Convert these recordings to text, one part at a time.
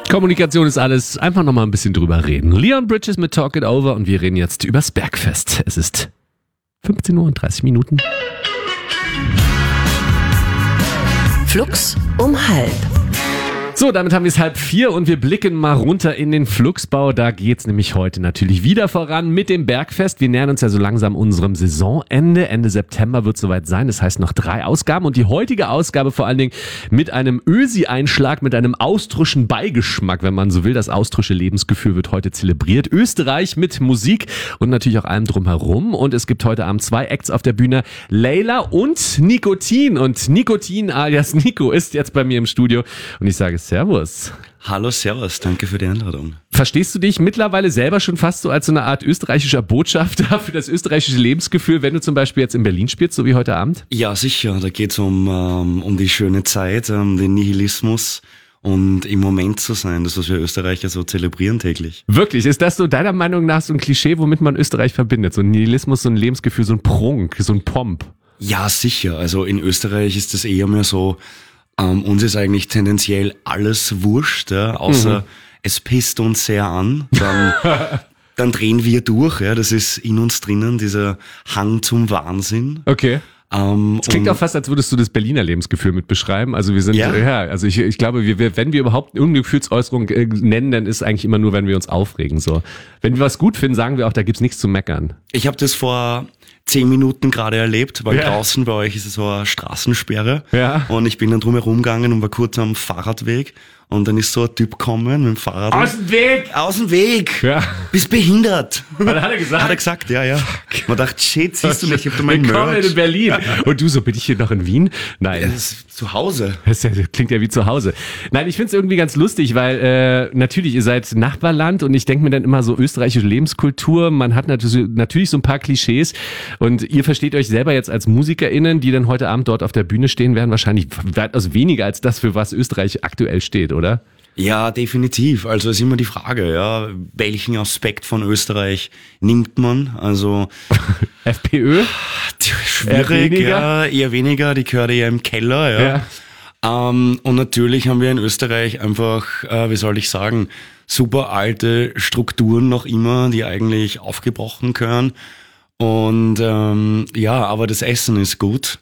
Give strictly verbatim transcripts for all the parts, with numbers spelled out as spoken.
Kommunikation ist alles. Einfach nochmal ein bisschen drüber reden. Leon Bridges mit Talk It Over und wir reden jetzt übers Bergfest. Es ist fünfzehn Uhr und dreißig Minuten. Flux um halb. So, damit haben wir es halb vier und wir blicken mal runter in den Flugsbau. Da geht's nämlich heute natürlich wieder voran mit dem Bergfest. Wir nähern uns ja so langsam unserem Saisonende. Ende September wird soweit sein. Das heißt noch drei Ausgaben und die heutige Ausgabe vor allen Dingen mit einem Ösi-Einschlag, mit einem austrischen Beigeschmack, wenn man so will. Das austrische Lebensgefühl wird heute zelebriert. Österreich mit Musik und natürlich auch allem drumherum. Und es gibt heute Abend zwei Acts auf der Bühne. Layla und Nikotin. Und Nikotin alias Nico ist jetzt bei mir im Studio und ich sage es Servus. Hallo, servus, danke für die Einladung. Verstehst du dich mittlerweile selber schon fast so als so eine Art österreichischer Botschafter für das österreichische Lebensgefühl, wenn du zum Beispiel jetzt in Berlin spielst, so wie heute Abend? Ja, sicher, da geht's um, ähm, um die schöne Zeit, um den Nihilismus und im Moment zu sein, das, was wir Österreicher so zelebrieren täglich. Wirklich, ist das so deiner Meinung nach so ein Klischee, womit man Österreich verbindet? So ein Nihilismus, so ein Lebensgefühl, so ein Prunk, so ein Pomp? Ja, sicher, also in Österreich ist das eher mehr so, Ähm, uns ist eigentlich tendenziell alles wurscht, ja, außer mhm. es pisst uns sehr an, dann, dann drehen wir durch, ja, das ist in uns drinnen, dieser Hang zum Wahnsinn. Okay. Ähm, es klingt auch fast, als würdest du das Berliner Lebensgefühl mit beschreiben. Also wir sind, ja, ja also ich, ich glaube, wir, wir, wenn wir überhaupt irgendeine Gefühlsäußerung äh, nennen, dann ist eigentlich immer nur, wenn wir uns aufregen. So, wenn wir was gut finden, sagen wir auch, da gibt's nichts zu meckern. Ich habe das vor zehn Minuten gerade erlebt, weil ja. draußen bei euch ist es so eine Straßensperre. Ja. Und ich bin dann drum herum gegangen und war kurz am Fahrradweg. Und dann ist so ein Typ gekommen mit dem Fahrrad. Aus dem Weg! Aus dem Weg! Ja. Bist behindert! Was hat er gesagt? Hat er gesagt, ja, ja. Man dachte, shit, siehst du nicht, ich hab da mein Willkommen Merch. in Berlin. Und du so, bin ich hier noch in Wien? Nein. Das ist zu Hause. Das klingt ja wie zu Hause. Nein, ich find's irgendwie ganz lustig, weil äh, natürlich, ihr seid Nachbarland und ich denke mir dann immer so österreichische Lebenskultur, man hat natürlich, natürlich so ein paar Klischees und ihr versteht euch selber jetzt als MusikerInnen, die dann heute Abend dort auf der Bühne stehen werden, wahrscheinlich weitaus weniger als das, für was Österreich aktuell steht, oder? Ja, definitiv. Also ist immer die Frage, ja, welchen Aspekt von Österreich nimmt man? Also FPÖ? Schwierig, eher weniger, ja, eher weniger. Die gehört eher im Keller, ja. ja. Ähm, und natürlich haben wir in Österreich einfach, äh, wie soll ich sagen, super alte Strukturen noch immer, die eigentlich aufgebrochen gehören. Und ähm, ja, aber das Essen ist gut.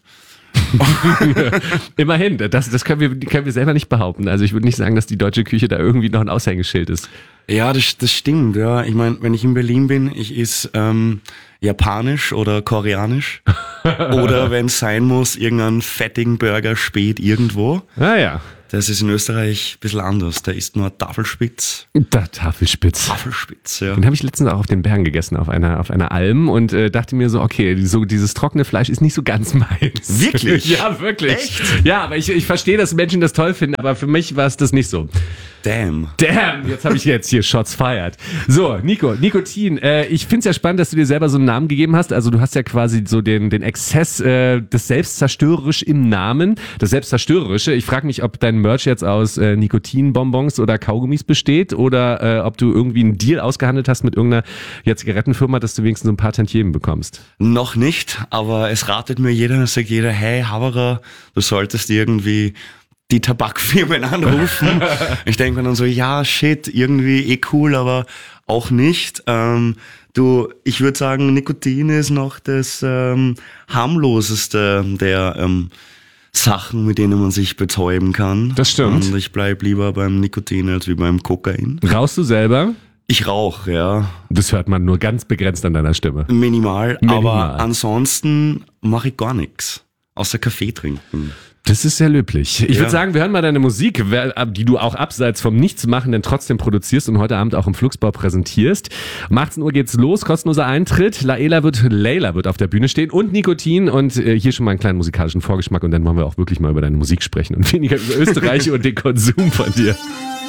Immerhin, das, das können wir, können wir selber nicht behaupten. Also ich würde nicht sagen, dass die deutsche Küche da irgendwie noch ein Aushängeschild ist. Ja, das, das stimmt. Ja, ich meine, wenn ich in Berlin bin, ich esse ähm, japanisch oder koreanisch oder wenn es sein muss, irgendeinen fettigen Burger spät irgendwo. Ah ja. Das ist in Österreich ein bisschen anders. Da isst nur Tafelspitz. Da, Tafelspitz. Tafelspitz, ja. Den habe ich letztens auch auf den Bergen gegessen, auf einer, auf einer Alm und äh, dachte mir so, okay, so dieses trockene Fleisch ist nicht so ganz meins. Wirklich? Ja, wirklich. Echt? Ja, aber ich, ich verstehe, dass Menschen das toll finden, aber für mich war es das nicht so. Damn. Damn, jetzt habe ich jetzt hier Shots fired. So, Nico, Nikotin, äh, ich find's ja spannend, dass du dir selber so einen Namen gegeben hast. Also du hast ja quasi so den, den Exzess äh, des Selbstzerstörerisch im Namen, das Selbstzerstörerische. Ich frage mich, ob dein Merch jetzt aus äh, Nikotinbonbons oder Kaugummis besteht oder äh, ob du irgendwie einen Deal ausgehandelt hast mit irgendeiner ja, Zigarettenfirma, dass du wenigstens so ein paar Tantiemen bekommst. Noch nicht, aber es ratet mir jeder, es sagt jeder, hey Haberer, du solltest irgendwie die Tabakfirmen anrufen. Ich denke mir dann so, ja, shit, irgendwie eh cool, aber auch nicht. Ähm, du, ich würde sagen, Nikotin ist noch das ähm, harmloseste der ähm, Sachen, mit denen man sich betäuben kann. Das stimmt. Und ich bleib lieber beim Nikotin als wie beim Kokain. Rauchst du selber? Ich rauche, ja. Das hört man nur ganz begrenzt an deiner Stimme. Minimal, Minimal. aber ansonsten mache ich gar nichts, außer Kaffee trinken. Das ist sehr löblich. Ich ja. würde sagen, wir hören mal deine Musik, die du auch abseits vom Nichtsmachen denn trotzdem produzierst und heute Abend auch im Flugsbau präsentierst. Um achtzehn Uhr geht's los, kostenloser Eintritt. Layla wird, Layla wird auf der Bühne stehen und Nikotin und äh, hier schon mal einen kleinen musikalischen Vorgeschmack und dann wollen wir auch wirklich mal über deine Musik sprechen und weniger über Österreich und den Konsum von dir.